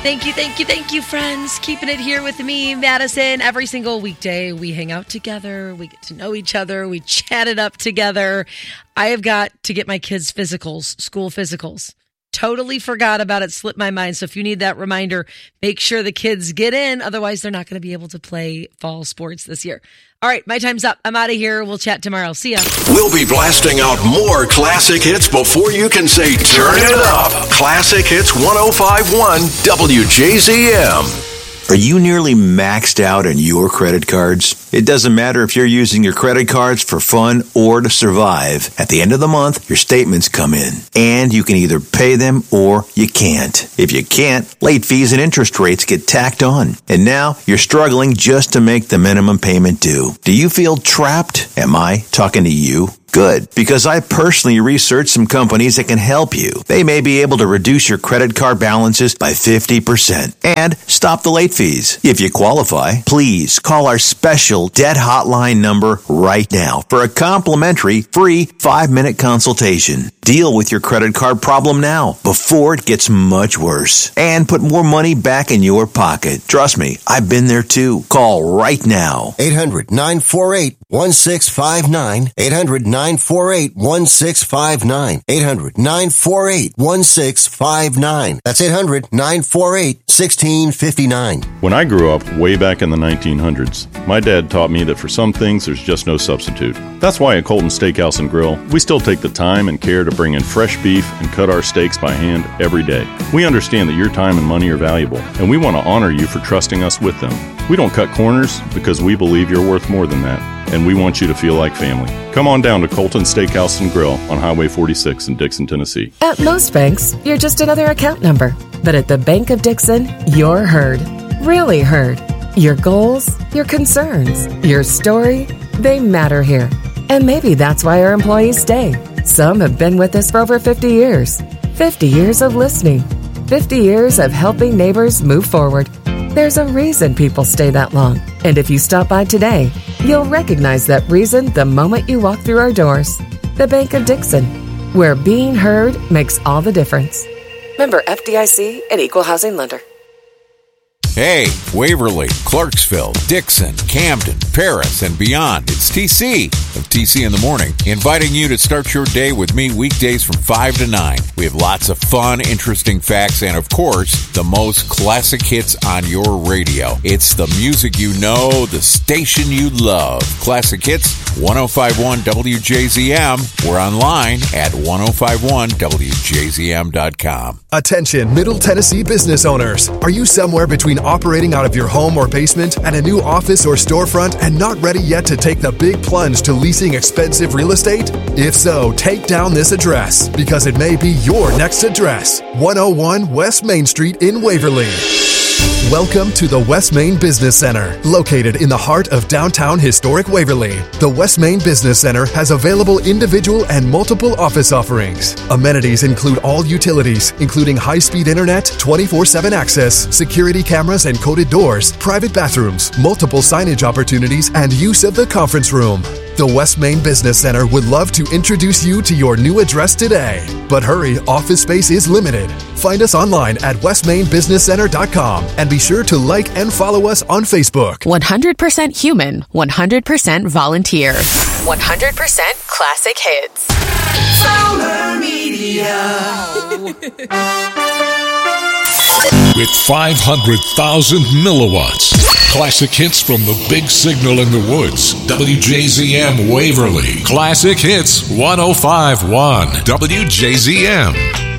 Thank you, friends. Keeping it here with me, Madison. Every single weekday, we hang out together. We get to know each other. We chat it up together. I have got to get my kids' physicals, school physicals. Totally forgot about it, slipped my mind. So if you need that reminder, make sure the kids get in. Otherwise, they're not going to be able to play fall sports this year. All right, my time's up. I'm out of here. We'll chat tomorrow. See ya. We'll be blasting out more classic hits before you can say turn it up. Classic Hits 105.1 WJZM. Are you nearly maxed out on your credit cards? It doesn't matter if you're using your credit cards for fun or to survive. At the end of the month, your statements come in, and you can either pay them or you can't. If you can't, late fees and interest rates get tacked on. And now you're struggling just to make the minimum payment due. Do you feel trapped? Am I talking to you? Good, because I personally researched some companies that can help you. They may be able to reduce your credit card balances by 50% and stop the late fees. If you qualify, please call our special debt hotline number right now for a complimentary free 5-minute consultation. Deal with your credit card problem now before it gets much worse and put more money back in your pocket. Trust me, I've been there too. Call right now. 800-948-1659. 800-948-1659. 800-948-1659. That's 800-948-1659. When I grew up way back in the 1900s, my dad taught me that for some things there's just no substitute. That's why at Colton Steakhouse and Grill, we still take the time and care to bring in fresh beef and cut our steaks by hand every day. We understand that your time and money are valuable, and we want to honor you for trusting us with them. We don't cut corners because we believe you're worth more than that, and we want you to feel like family. Come on down to Colton Steakhouse and Grill on Highway 46 in Dixon, Tennessee. At most banks, you're just another account number. But at the Bank of Dixon, you're heard. Really heard. Your goals, your concerns, your story, they matter here. And maybe that's why our employees stay. Some have been with us for over 50 years. 50 years of listening. 50 years of helping neighbors move forward. There's a reason people stay that long. And if you stop by today, you'll recognize that reason the moment you walk through our doors. The Bank of Dixon, where being heard makes all the difference. Member FDIC and Equal Housing Lender. Hey, Waverly, Clarksville, Dixon, Camden, Paris, and beyond. It's TC of TC in the Morning, inviting you to start your day with me weekdays from 5 to 9. We have lots of fun, interesting facts, and of course, the most classic hits on your radio. It's the music you know, the station you love. Classic Hits, 105.1 WJZM. We're online at 1051WJZM.com. Attention, Middle Tennessee business owners. Are you somewhere between operating out of your home or basement and a new office or storefront and not ready yet to take the big plunge to leasing expensive real estate? If so, take down this address because it may be your next address. 101 West Main Street in Waverly. Welcome to the West Main Business Center, located in the heart of downtown historic Waverly. The West Main Business Center has available individual and multiple office offerings. Amenities include all utilities, including high-speed internet, 24/7 access, security cameras and coded doors, private bathrooms, multiple signage opportunities, and use of the conference room. The West Main Business Center would love to introduce you to your new address today. But hurry, office space is limited. Find us online at westmainbusinesscenter.com and be sure to like and follow us on Facebook. 100% human, 100% volunteer, 100% classic hits. Solar Media. With 500,000 milliwatts. Classic hits from the big signal in the woods. WJZM Waverly. Classic hits 105.1 WJZM.